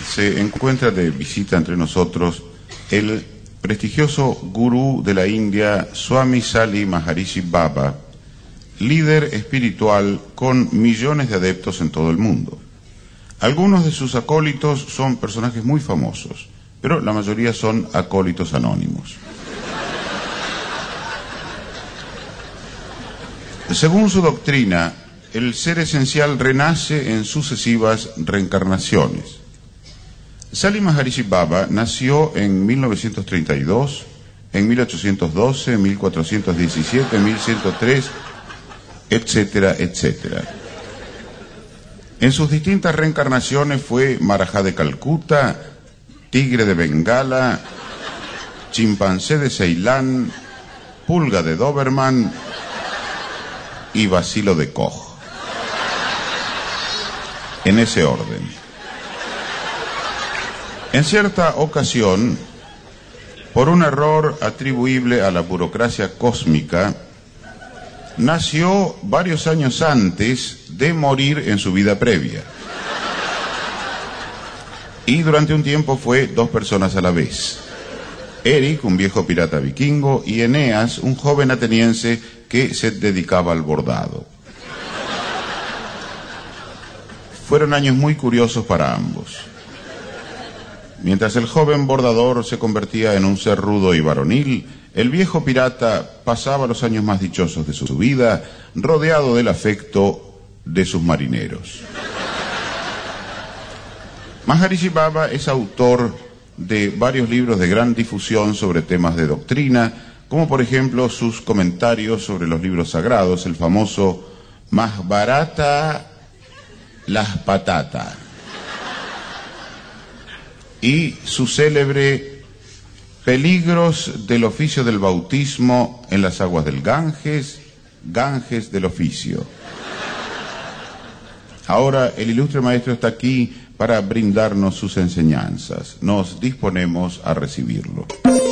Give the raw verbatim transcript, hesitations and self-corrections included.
se encuentra de visita entre nosotros el prestigioso gurú de la India, Swami Sali Maharishi Baba, líder espiritual con millones de adeptos en todo el mundo. Algunos de sus acólitos son personajes muy famosos, pero la mayoría son acólitos anónimos. Según su doctrina, el ser esencial renace en sucesivas reencarnaciones. Sali Maharishi Baba nació en mil novecientos treinta y dos, en mil ochocientos doce, en mil cuatrocientos diecisiete, en mil ciento tres, etcétera, etcétera. En sus distintas reencarnaciones fue Marajá de Calcuta, tigre de Bengala, chimpancé de Ceilán, pulga de Doberman y bacilo de Koch. En ese orden. En cierta ocasión, por un error atribuible a la burocracia cósmica, nació varios años antes de morir en su vida previa. Y durante un tiempo fue dos personas a la vez. Eric, un viejo pirata vikingo, y Eneas, un joven ateniense que se dedicaba al bordado. Fueron años muy curiosos para ambos. Mientras el joven bordador se convertía en un ser rudo y varonil, el viejo pirata pasaba los años más dichosos de su vida, rodeado del afecto de sus marineros. Maharishi Baba es autor de varios libros de gran difusión sobre temas de doctrina, como por ejemplo sus comentarios sobre los libros sagrados, el famoso Mahbharata las patatas, y su célebre Peligros del oficio del bautismo en las aguas del Ganges, Ganges del oficio. Ahora el ilustre maestro está aquí para brindarnos sus enseñanzas. Nos disponemos a recibirlo.